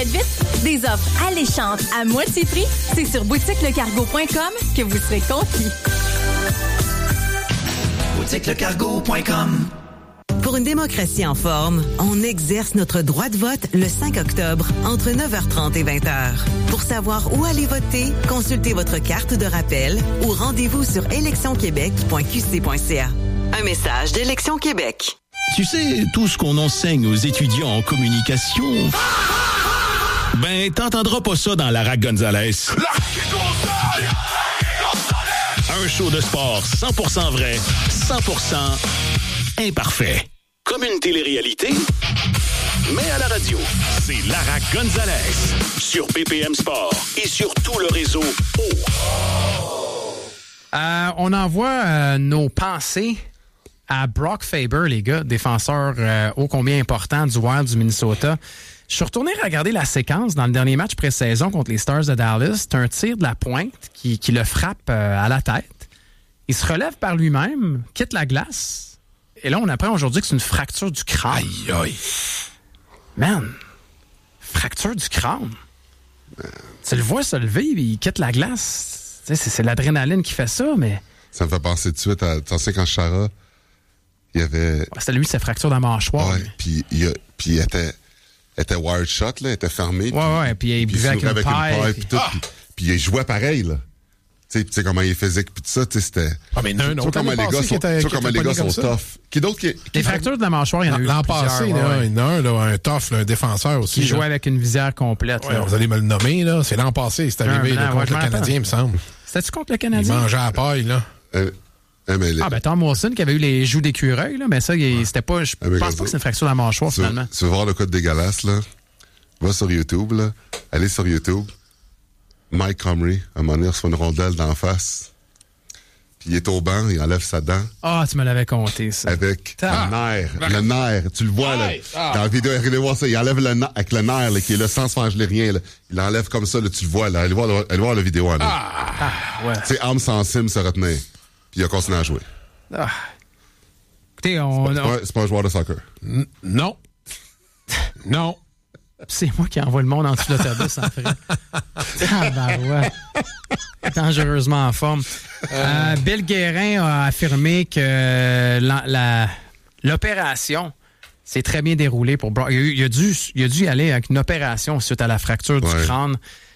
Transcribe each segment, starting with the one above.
Faites vite, des offres alléchantes à moitié prix. C'est sur boutiquelecargo.com que vous serez conquis. boutiquelecargo.com. Pour une démocratie en forme, on exerce notre droit de vote le 5 octobre entre 9h30 et 20h. Pour savoir où aller voter, consultez votre carte de rappel ou rendez-vous sur électionquebec.qc.ca. Un message d'Élection Québec. Tu sais, tout ce qu'on enseigne aux étudiants en communication, ben, t'entendras pas ça dans Lara Gonzalez. Un show de sport 100% vrai, 100% imparfait. Comme une télé-réalité, mais à la radio. C'est Lara Gonzalez sur BPM Sport et sur tout le réseau On envoie nos pensées à Brock Faber, les gars, défenseur ô combien important du Wild du Minnesota. Je suis retourné regarder la séquence dans le dernier match pré-saison contre les Stars de Dallas. C'est un tir de la pointe qui le frappe à la tête. Il se relève par lui-même, quitte la glace. Et là, on apprend aujourd'hui que c'est une fracture du crâne. Aïe, aïe. Man, fracture du crâne. Tu le vois se lever, il quitte la glace. Tu sais, c'est l'adrénaline qui fait ça, mais... Ça me fait penser tout de suite à... Tu sais, quand Chara, il y avait... C'était lui, ses fractures dans la mâchoire. Ouais, puis il était wired shot, là, il était fermé. Ouais, puis il buvait avec une paille. Puis il jouait pareil, là. Tu sais comment il est physique, puis tout ça, tu sais, c'était... Ah, mais non, comment les gars sont tough. Qui d'autre qui... Les fractures de la mâchoire, il y en a eu l'an passé, il y en a un tough, un défenseur aussi. Qui jouait avec une visière complète. Ouais, vous allez me le nommer, là. C'est l'an passé, c'est arrivé contre le Canadien, il me semble. C'était-tu contre le Canadien? Il mangeait à la paille, là. Tom Wilson qui avait eu les joues d'écureuil, là, mais ça, c'était pas. Je pense pas que c'est une fracture de la mâchoire, finalement. Tu veux voir le code dégueulasse, là? Va sur YouTube, là. Allez sur YouTube. Mike Comrie, à un moment donné, il reçoit une rondelle d'en face. Puis il est au banc, il enlève sa dent. Ah, tu me l'avais compté, ça. Avec le nerf. Tu le vois, là. Dans la vidéo, allez voir ça. Il enlève le nerf, avec le nerf, là, qui est là, sans se manger rien, là. Il l'enlève comme ça, là, tu le vois, là. Allez voir la vidéo, là. Ouais. Tu sais, âme sensible se retenir. Puis il a continué à jouer. Écoutez, c'est pas un joueur de soccer. Non. Non. C'est moi qui envoie le monde en dessous de l'autobus, en fait. Ouais. Dangereusement en forme. Bill Guérin a affirmé que l'opération s'est très bien déroulée pour Brock. Il a dû y aller avec une opération suite à la fracture du crâne.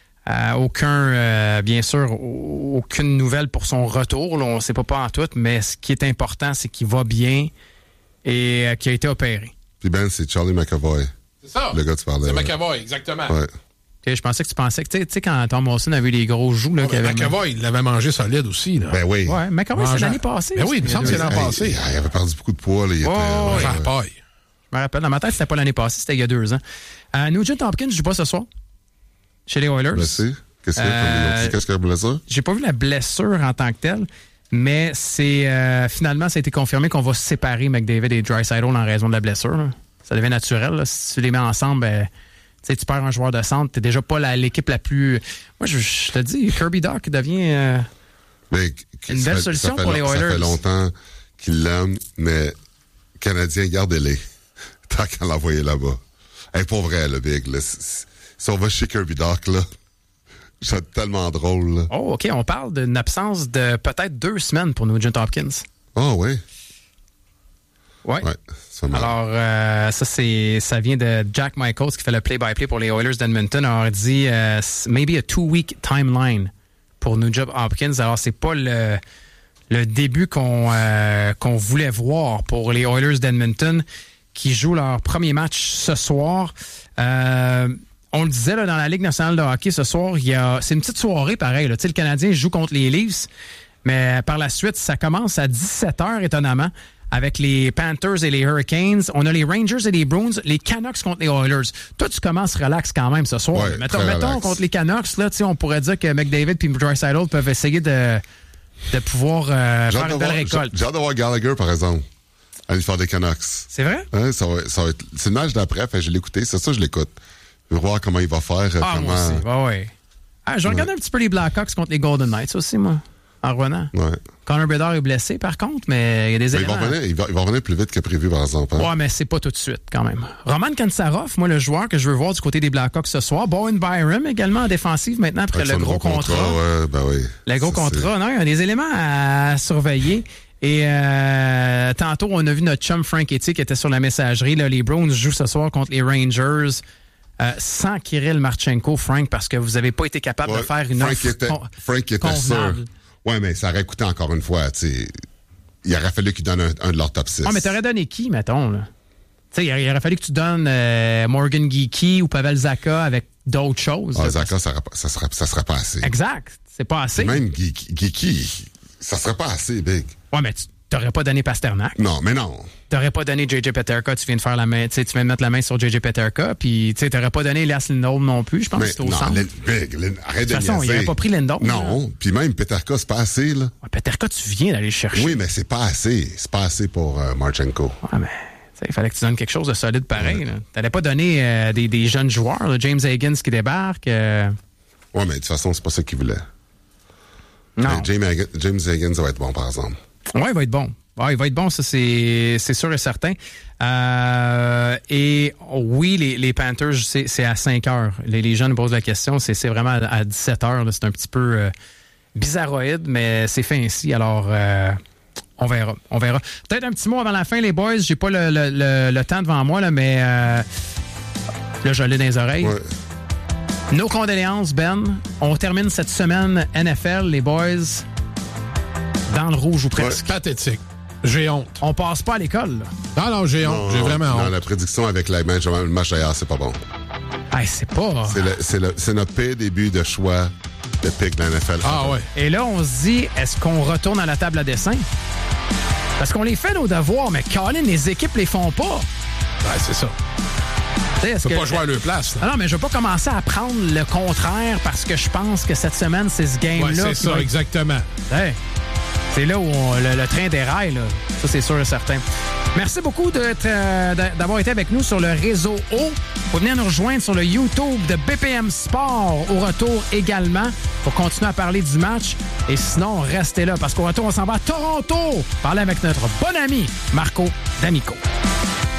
Bien sûr, aucune nouvelle pour son retour. Là, on ne sait pas en tout, mais ce qui est important, c'est qu'il va bien et qu'il a été opéré. Puis Ben, c'est Charlie McAvoy. C'est ça. Le gars, tu parlais. C'est McAvoy, exactement. Ouais. Okay, je pensais que tu pensais que, tu sais, quand Tom Wilson avait eu les gros joues, là, qu'il avait. McAvoy, il l'avait mangé solide aussi, là. Ben oui. Ouais, McAvoy, c'est l'année passée. Ben oui, il me semble que c'est l'année passée. Il avait perdu beaucoup de poids, là. Il était. J'en paille. Je me rappelle, dans ma tête, c'était pas l'année passée, c'était il y a 2 ans. Nugent Hopkins, je joue pas ce soir. Chez les Oilers. Blessé? Qu'est-ce qu'il y a blessure? J'ai pas vu la blessure en tant que telle, mais c'est finalement, ça a été confirmé qu'on va séparer McDavid et Draisaitl en raison de la blessure. Là. Ça devient naturel. Là. Si tu les mets ensemble, tu perds un joueur de centre. T'es déjà pas l'équipe la plus... Moi, je te dis, Kirby Dach devient une belle solution pour les Oilers. Ça fait longtemps qu'ils l'aiment, mais Canadiens, gardez-les. Tant qu'à l'envoyer là-bas. Pour vrai, le Big, là, si on va chez Kirby Dach, là, c'est tellement drôle. Là. Oh, OK. On parle d'une absence de peut-être 2 semaines pour Nugent Hopkins. Oh, oui. Ouais. Alors, ça vient de Jack Michaels qui fait le play-by-play pour les Oilers d'Edmonton. Alors, il dit maybe a 2-week timeline pour Nugent Hopkins. Alors, c'est pas le début qu'on voulait voir pour les Oilers d'Edmonton qui jouent leur premier match ce soir. On le disait là, dans la Ligue nationale de hockey ce soir, c'est une petite soirée pareil. Le Canadien joue contre les Leafs, mais par la suite, ça commence à 17h étonnamment. Avec les Panthers et les Hurricanes. On a les Rangers et les Bruins, les Canucks contre les Oilers. Toi, tu commences relax quand même ce soir. Ouais, mettons contre les Canucks, là, on pourrait dire que McDavid et Draisaitl peuvent essayer de pouvoir faire une belle récolte. J'ai hâte de voir Gallagher, par exemple, à l'histoire des Canucks. C'est vrai? Ouais, ça va être, c'est le match d'après, je l'ai écouté. C'est ça, je l'écoute. Je veux voir comment il va faire. Moi aussi. Ouais. Je regarde un petit peu les Blackhawks contre les Golden Knights aussi, moi. en revenant. Ouais. Connor Bedard est blessé, par contre, mais il y a des éléments. Il va revenir plus vite que prévu, par exemple. Ouais, mais c'est pas tout de suite, quand même. Roman Kantsarov, moi, le joueur que je veux voir du côté des Blackhawks ce soir. Bowen Byram, également en défensive, maintenant, après avec le gros contrat. Ouais, ben oui. Le gros contrat, non, il y a des éléments à surveiller. Et tantôt, on a vu notre chum Frank Etty qui était sur la messagerie. Là, les Browns jouent ce soir contre les Rangers. Sans Kirill Marchenko, Frank, parce que vous n'avez pas été capable de faire une offre Frank était sûr. Oui, mais ça aurait coûté encore une fois. Il aurait fallu qu'ils donnent un de leurs top 6. Ah, mais t'aurais donné qui, mettons? Là? Il aurait fallu que tu donnes Morgan Geekie ou Pavel Zacha avec d'autres choses. Ah, Zacha, ça serait pas assez. Exact. C'est pas assez. Et même Geekie, ça serait pas assez, Big. Oui, mais tu n'aurais pas donné Pasternak. Non, mais non. Tu n'aurais pas donné J.J. Peterka. Tu viens de faire la main. Tu viens de mettre la main sur J.J. Peterka. Puis, tu n'aurais pas donné Elias Lindholm non plus. Je pense que c'était au centre. Big, arrête de toute façon, il n'aurait pas pris Lindholm. Non. Puis même Peterka, c'est pas assez, là. Ouais, Peterka, tu viens d'aller le chercher. Oui, mais c'est pas assez. C'est pas assez pour Marchenko. Ouais, mais il fallait que tu donnes quelque chose de solide pareil. Ouais. Tu n'allais pas donner des jeunes joueurs. Là, James Higgins qui débarque. Oui, mais de toute façon, c'est pas ça qu'il voulait. Non. James Higgins va être bon, par exemple. Oui, il va être bon. Ah, il va être bon, ça, c'est sûr et certain. Et oui, les Panthers, c'est à 5 heures. Les gens nous posent la question, c'est vraiment à 17 heures. Là. C'est un petit peu bizarroïde, mais c'est fait ainsi. Alors, on verra. Peut-être un petit mot avant la fin, les boys. J'ai pas le temps devant moi, là, mais là, je l'ai dans les oreilles. Ouais. Nos condoléances, Ben. On termine cette semaine NFL, les boys, dans le rouge ou presque. Ouais, pathétique. J'ai honte. On passe pas à l'école, là. Non, j'ai honte. J'ai vraiment honte. Non, la prédiction avec le match d'ailleurs, c'est pas bon. Hey, c'est pas... C'est notre pire début de choix de pick dans la NFL. Ah ouais. Et là, on se dit, est-ce qu'on retourne à la table à dessin? Parce qu'on les fait nos devoirs, mais Colin, les équipes les font pas. Ouais, c'est ça. Tu peux pas jouer à leur place. Non, mais je veux pas commencer à prendre le contraire parce que je pense que cette semaine, c'est ce game-là. Ouais, c'est ça, exactement. Hey, c'est là où le train déraille, là. Ça, c'est sûr et certain. Merci beaucoup d'avoir été avec nous sur le réseau O. Vous venez nous rejoindre sur le YouTube de BPM Sport au retour également pour continuer à parler du match. Et sinon, restez là parce qu'au retour, on s'en va à Toronto parler avec notre bon ami Marco D'Amico.